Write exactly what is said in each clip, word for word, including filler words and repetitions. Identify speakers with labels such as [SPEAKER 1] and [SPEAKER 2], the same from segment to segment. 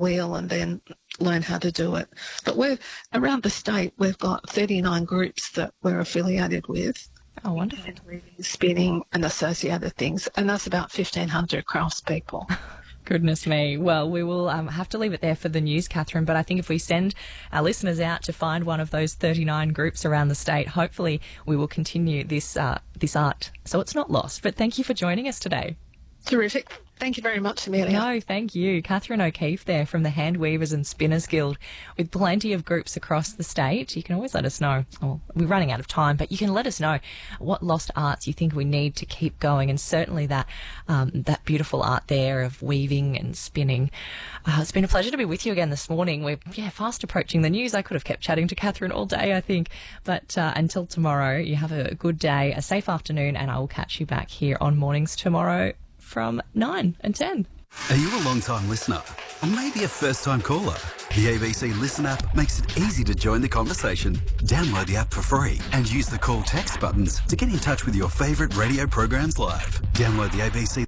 [SPEAKER 1] wheel and then learn how to do it. But we're around the state, we've got thirty-nine groups that we're affiliated with.
[SPEAKER 2] Oh, wonderful.
[SPEAKER 1] And weaving, spinning and associated things. And that's about fifteen hundred craftspeople.
[SPEAKER 2] Goodness me. Well, we will um, have to leave it there for the news, Catherine, but I think if we send our listeners out to find one of those thirty-nine groups around the state, hopefully we will continue this uh, this art so it's not lost. But thank you for joining us today.
[SPEAKER 1] Terrific. Thank you very much, Amelia.
[SPEAKER 2] No, thank you. Catherine O'Keefe there from the Hand Weavers and Spinners Guild, with plenty of groups across the state. You can always let us know. Oh, we're running out of time, but you can let us know what lost arts you think we need to keep going, and certainly that um, that beautiful art there of weaving and spinning. Uh, it's been a pleasure to be with you again this morning. We're yeah fast approaching the news. I could have kept chatting to Catherine all day, I think. But uh, until tomorrow, you have a good day, a safe afternoon, and I will catch you back here on Mornings tomorrow from nine and ten.
[SPEAKER 3] Are you a long-time listener? Or maybe a first-time caller? The A B C Listen app makes it easy to join the conversation. Download the app for free and use the call text buttons to get in touch with your favourite radio programs live. Download the A B C.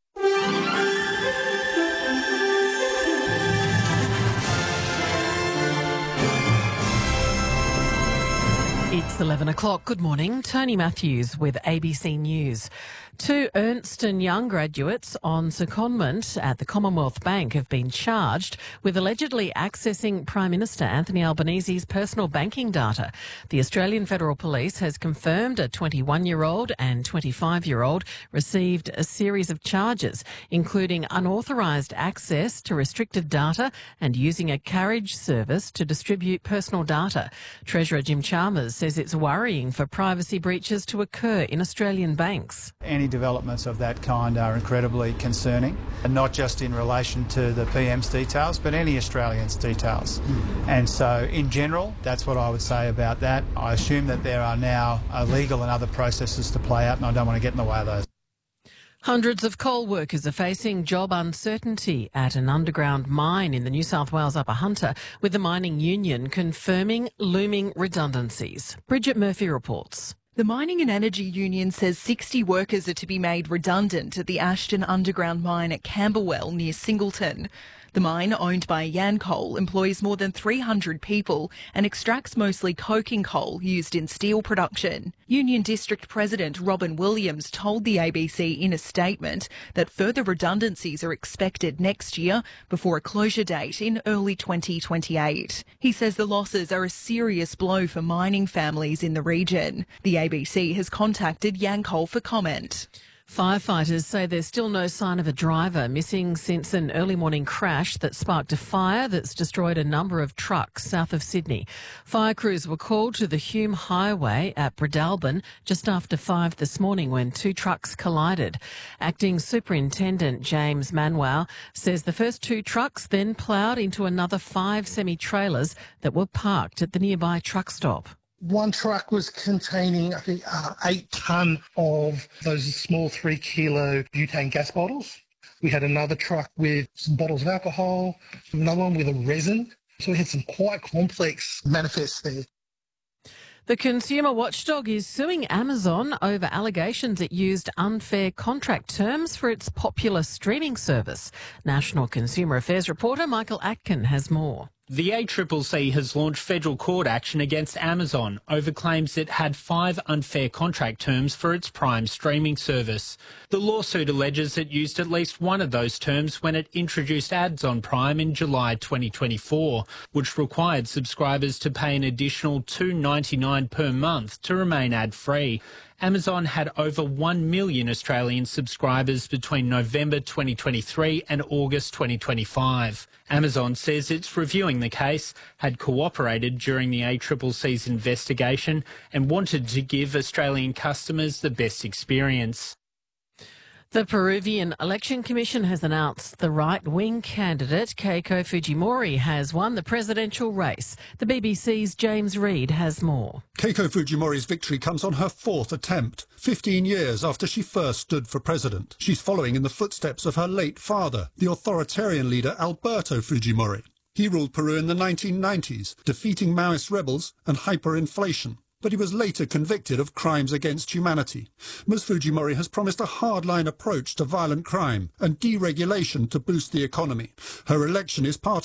[SPEAKER 4] It's eleven o'clock. Good morning. Tony Matthews with A B C News. Two Ernst and Young graduates on secondment at the Commonwealth Bank have been charged with allegedly accessing Prime Minister Anthony Albanese's personal banking data. The Australian Federal Police has confirmed a twenty-one-year-old and twenty-five-year-old received a series of charges, including unauthorised access to restricted data and using a carriage service to distribute personal data. Treasurer Jim Chalmers says it's worrying for privacy breaches to occur in Australian banks.
[SPEAKER 5] Any developments of that kind are incredibly concerning, and not just in relation to the P M's details, but any Australian's details. And so, in general, that's what I would say about that. I assume that there are now uh, legal and other processes to play out, and I don't want to get in the way of those.
[SPEAKER 4] Hundreds of coal workers are facing job uncertainty at an underground mine in the New South Wales Upper Hunter, with the mining union confirming looming redundancies. Bridget Murphy reports.
[SPEAKER 6] The Mining and Energy Union says sixty workers are to be made redundant at the Ashton underground mine at Camberwell near Singleton. The mine, owned by Yancoal, employs more than three hundred people and extracts mostly coking coal used in steel production. Union District President Robin Williams told the A B C in a statement that further redundancies are expected next year before a closure date in early twenty twenty-eight. He says the losses are a serious blow for mining families in the region. The A B C has contacted Yancoal for comment.
[SPEAKER 4] Firefighters say there's still no sign of a driver missing since an early morning crash that sparked a fire that's destroyed a number of trucks south of Sydney. Fire crews were called to the Hume Highway at Bredalbin just after five this morning when two trucks collided. Acting Superintendent James Manuel says the first two trucks then ploughed into another five semi-trailers that were parked at the nearby truck stop.
[SPEAKER 7] One truck was containing, I think, uh, eight tonne of those small three kilo butane gas bottles. We had another truck with some bottles of alcohol, another one with a resin. So we had some quite complex manifests there.
[SPEAKER 4] The consumer watchdog is suing Amazon over allegations it used unfair contract terms for its popular streaming service. National Consumer Affairs reporter Michael Atkin has more.
[SPEAKER 8] The A C C C has launched federal court action against Amazon over claims it had five unfair contract terms for its Prime streaming service. The lawsuit alleges it used at least one of those terms when it introduced ads on Prime in July twenty twenty-four, which required subscribers to pay an additional two dollars ninety-nine per month to remain ad-free. Amazon had over one million Australian subscribers between November twenty twenty-three and August twenty twenty-five. Amazon says it's reviewing the case, had cooperated during the A C C C's investigation and wanted to give Australian customers the best experience.
[SPEAKER 4] The Peruvian Election Commission has announced the right-wing candidate Keiko Fujimori has won the presidential race. The B B C's James Reid has more.
[SPEAKER 9] Keiko Fujimori's victory comes on her fourth attempt, fifteen years after she first stood for president. She's following in the footsteps of her late father, the authoritarian leader Alberto Fujimori. He ruled Peru in the nineteen nineties, defeating Maoist rebels and hyperinflation. But he was later convicted of crimes against humanity. Miz Fujimori has promised a hardline approach to violent crime and deregulation to boost the economy. Her election is part